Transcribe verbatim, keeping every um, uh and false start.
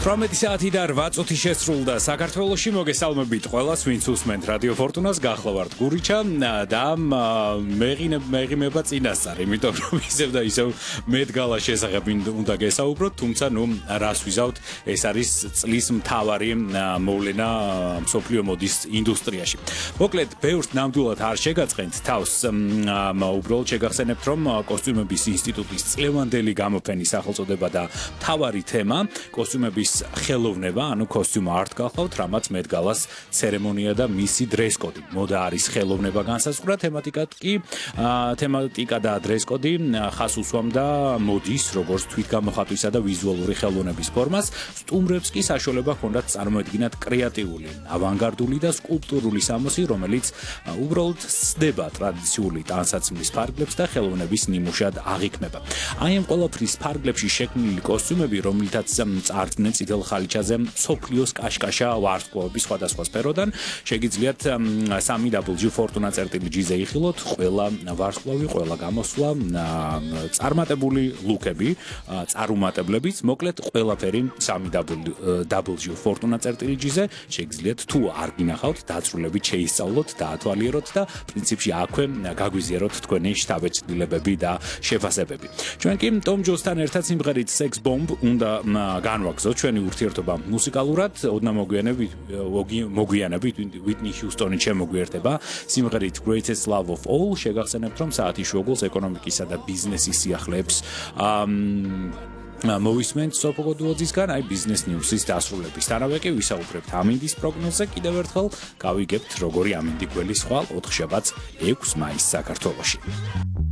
თხუთმეტი საათი და რვა წუთი შესრულდა საქართველოში. მოგესალმებით ყველას, ვინც უსმენთ რადიო ფორტუნას. გახლავართ გურიჩა და მეღიმება წინასწარ, იმიტომ რომ ისევ და ისევ მედგალა შესახებ უნდა გესაუბროთ, თუმცა ნუ რას ვიზავთ, ეს არის წლის მთავარი მოვლენა მსოფლიო მოდის ინდუსტრიაში. მოკლედ, ბევრს ნამდვილად არ შეგაწყენთ თავს, უბრალოდ შეგახსენებთ, რომ კოსტიუმების ინსტიტუტის წლევანდელი გამოფენის სახელწოდება და მთავარი თემა კოსტიუმების ხელოვნება, ანუ costume art გახლავთ, რამაც მედგალას ცერემონია და მისი dress code. მოდა არის ხელოვნება განსაზღვრა, თემატიკა კი თემატიკა და dress code ხას უსვამდა მოდის, როგორც თვითგამოხატვისა და ვიზუალური ხელოვნების ფორმას. სტუმრებს კი საშუალება ჰქონდათ წარმოედგინათ კრეატიული, ავანგარდული და სკულპტურული სამოსი, რომელიც უბრალოდ სდება ტრადიციული ტანსაცმლის ფარგლებს და ხელოვნების ნიმუშად აღიქმება. აი ამ ყველაფრის ფარგლებში შექმნილი კოსტიუმები, რომლითაც წარდგნენ წითელ ხალიჩაზე სოფლიოს კაშკაშა ვარსკვლავების სხვადასხვა სფეროდან, შეგიძლიათ სამი დაბლ ჯი ფორტუნა წერტილი ჯი-ზე იხილოთ ყველა ვარსკვლავი, ყველა გამოსვლა, წარმატებული ლუკები, წარუმატებლებით, მოკლედ ყველაფერი სამი დაბლ ჯი ფორტუნა წერტილი ჯი-ზე შეგიძლიათ თუ არ გინახავთ, დაწვრილებით შეისწავლოთ, დაათვალიეროთ და პრინციპში აქვე გაგვიზიაროთ თქვენი შთაბეჭდილებები და შეფასებები. ჩვენ კი ტომ ჯოსთან ერთად სიმღერით Sex Bomb უნდა განვაგზავნოთ ჩვენი ურთიერთობა მუსიკალურად, ოდნა მოგვიანებით მოგვიანებით Whitney Houston-ი შემოგვიერთება სიმღერით Greatest Love of All. შეგახსენებთ, რომ საათი შუაგულს ეკონომიკისა და ბიზნესის სიახლეებს მოვისმენთ სოფო გოდუოძისგან, აი ბიზნეს ნიუსის დასრულების. თანავე კი ვისაუბრებთ ამინდის პროგნოზზე. კიდევ ერთხელ გავიგებთ, როგორი ამინდი გველის ხვალ ოთხ შაბათს ექვს მაისს საქართველოში.